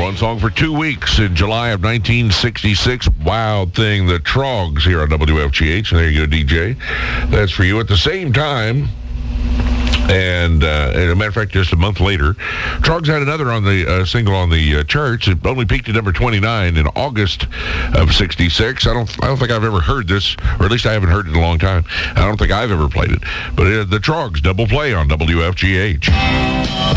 one song for 2 weeks in July of 1966. Wild Thing, the Trogs here on WFGH. And there you go, DJ. That's for you. At the same time, and as a matter of fact, just a month later, Trogs had another on the single on the charts. It only peaked at number 29 in August of 66. I don't think I've ever heard this, or at least I haven't heard it in a long time. I don't think I've ever played it. But the Trogs, Double Play on WFGH.